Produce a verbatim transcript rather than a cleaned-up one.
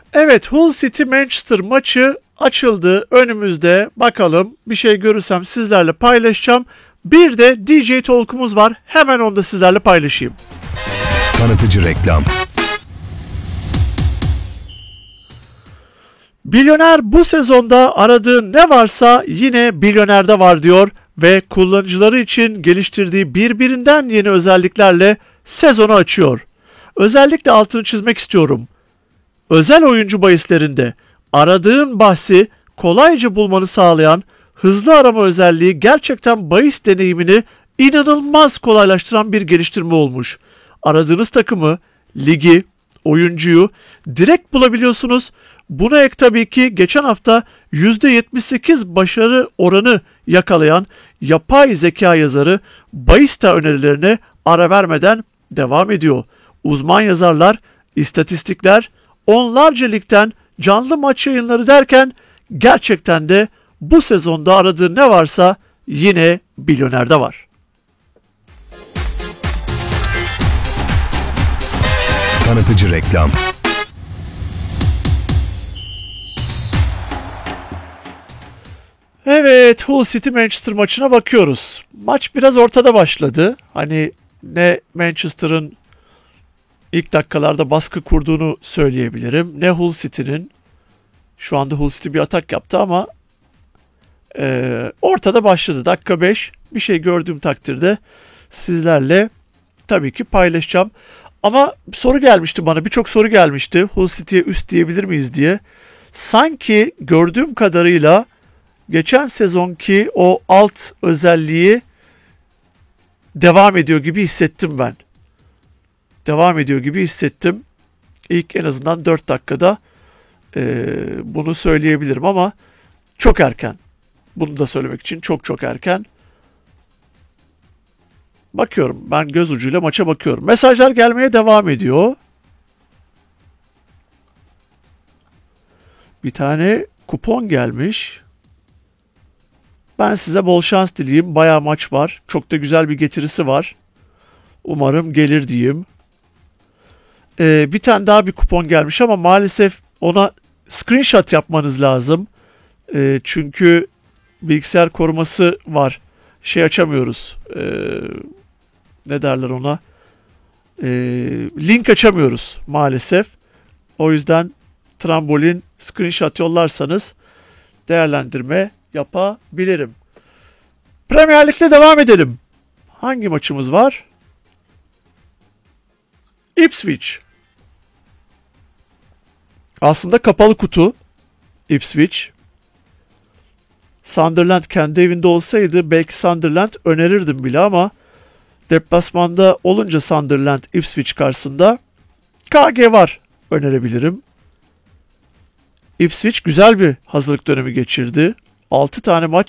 Evet, Hull City Manchester maçı açıldı önümüzde. Bakalım, bir şey görürsem sizlerle paylaşacağım. Bir de D J Talk'umuz var. Hemen onu da sizlerle paylaşayım. Tanıtıcı reklam. Bilyoner bu sezonda aradığı ne varsa yine Bilyoner'de var diyor ve kullanıcıları için geliştirdiği birbirinden yeni özelliklerle sezonu açıyor. Özellikle altını çizmek istiyorum. Özel oyuncu bahislerinde aradığın bahsi kolayca bulmanı sağlayan hızlı arama özelliği gerçekten bahis deneyimini inanılmaz kolaylaştıran bir geliştirme olmuş. Aradığınız takımı, ligi, oyuncuyu direkt bulabiliyorsunuz. Buna ek tabii ki geçen hafta yüzde yetmiş sekiz başarı oranı yakalayan yapay zeka yazarı Bahista önerilerine ara vermeden devam ediyor. Uzman yazarlar, istatistikler, onlarca ligden canlı maç yayınları derken gerçekten de bu sezonda aradığı ne varsa yine Bilyoner'de var. Tanıtıcı reklam. Evet, Hull City Manchester maçına bakıyoruz. Maç biraz ortada başladı. Hani ne Manchester'ın ilk dakikalarda baskı kurduğunu söyleyebilirim, ne Hull City'nin. Şu anda Hull City bir atak yaptı ama e, ortada başladı. Dakika beş. Bir şey gördüğüm takdirde sizlerle tabii ki paylaşacağım. Ama soru gelmişti bana. Birçok soru gelmişti. Hull City'ye üst diyebilir miyiz diye. Sanki gördüğüm kadarıyla geçen sezonki o alt özelliği devam ediyor gibi hissettim ben. Devam ediyor gibi hissettim. İlk en azından dört dakikada e, bunu söyleyebilirim ama çok erken. Bunu da söylemek için çok çok erken. Bakıyorum. Ben göz ucuyla maça bakıyorum. Mesajlar gelmeye devam ediyor. Bir tane kupon gelmiş. Ben size bol şans dileyeyim. Bayağı maç var. Çok da güzel bir getirisi var. Umarım gelir diyeyim. Ee, bir tane daha bir kupon gelmiş ama maalesef ona screenshot yapmanız lazım. Ee, çünkü bilgisayar koruması var. Şey açamıyoruz. Ee, ne derler ona? Ee, link açamıyoruz maalesef. O yüzden trambolin screenshot yollarsanız değerlendirme yapabilirim. Premier Lig'de devam edelim. Hangi maçımız var? Ipswich. Aslında kapalı kutu Ipswich. Sunderland kendi evinde olsaydı belki Sunderland önerirdim bile ama deplasmanda olunca Sunderland Ipswich karşısında K G var önerebilirim. Ipswich güzel bir hazırlık dönemi geçirdi. altı tane maç